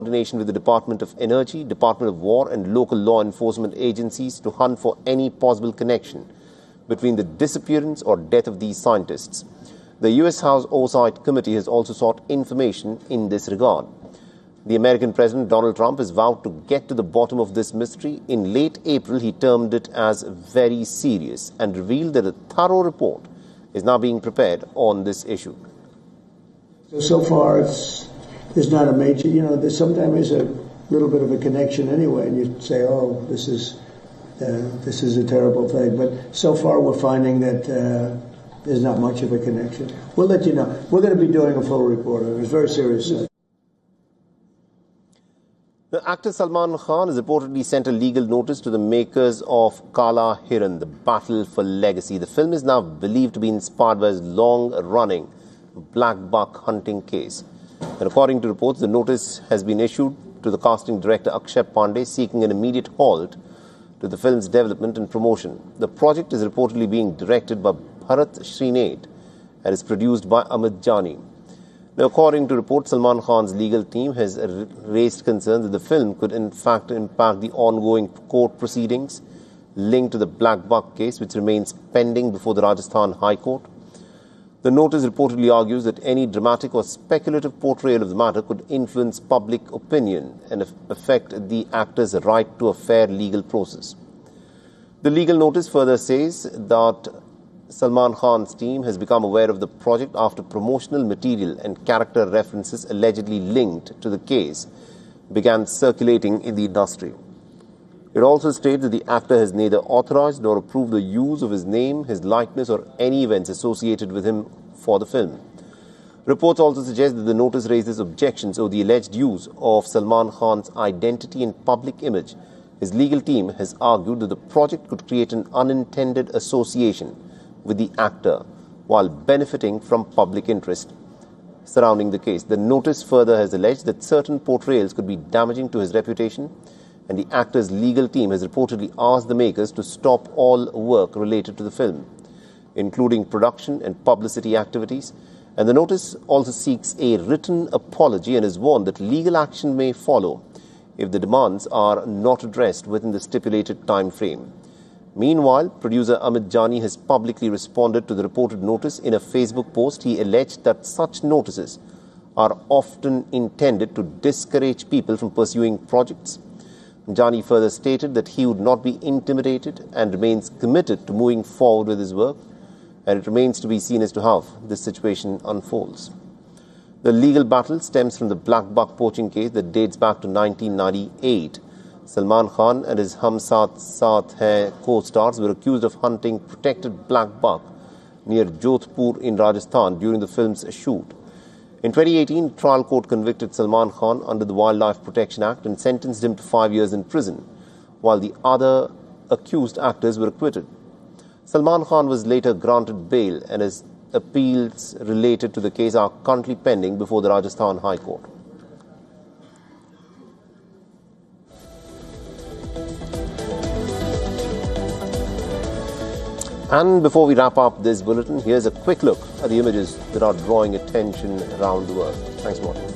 coordination with the Department of Energy, Department of War and local law enforcement agencies to hunt for any possible connection between the disappearance or death of these scientists. The U.S. House Oversight Committee has also sought information in this regard. The American President Donald Trump has vowed to get to the bottom of this mystery. In late April, he termed it as very serious and revealed that a thorough report is now being prepared on this issue. So far, there's not a major, there's sometimes a little bit of a connection anyway, and you say, oh, this is a terrible thing. But so far, we're finding that there's not much of a connection. We'll let you know. We're going to be doing a full report on it. It's very serious. The actor Salman Khan has reportedly sent a legal notice to the makers of Kala Hiran, The Battle for Legacy. The film is now believed to be inspired by his long-running black buck hunting case. And according to reports, the notice has been issued to the casting director Akshay Pandey, seeking an immediate halt to the film's development and promotion. The project is reportedly being directed by Bharat Srinate and is produced by Amit Jani. Now, according to reports, Salman Khan's legal team has raised concerns that the film could in fact impact the ongoing court proceedings linked to the black buck case, which remains pending before the Rajasthan High Court. The notice reportedly argues that any dramatic or speculative portrayal of the matter could influence public opinion and affect the actor's right to a fair legal process. The legal notice further says that Salman Khan's team has become aware of the project after promotional material and character references allegedly linked to the case began circulating in the industry. It also states that the actor has neither authorized nor approved the use of his name, his likeness, or any events associated with him for the film. Reports also suggest that the notice raises objections over the alleged use of Salman Khan's identity and public image. His legal team has argued that the project could create an unintended association with the actor while benefiting from public interest surrounding the case. The notice further has alleged that certain portrayals could be damaging to his reputation, and the actor's legal team has reportedly asked the makers to stop all work related to the film, including production and publicity activities. And the notice also seeks a written apology and has warned that legal action may follow if the demands are not addressed within the stipulated time frame. Meanwhile, producer Amit Jani has publicly responded to the reported notice. In a Facebook post, he alleged that such notices are often intended to discourage people from pursuing projects. Jani further stated that he would not be intimidated and remains committed to moving forward with his work, and it remains to be seen as to how this situation unfolds. The legal battle stems from the black buck poaching case that dates back to 1998. Salman Khan and his Hum Saath Saath Hai co-stars were accused of hunting protected black buck near Jodhpur in Rajasthan during the film's shoot. In 2018, trial court convicted Salman Khan under the Wildlife Protection Act and sentenced him to 5 years in prison, while the other accused actors were acquitted. Salman Khan was later granted bail, and his appeals related to the case are currently pending before the Rajasthan High Court. And before we wrap up this bulletin, here's a quick look at the images that are drawing attention around the world. Thanks for watching.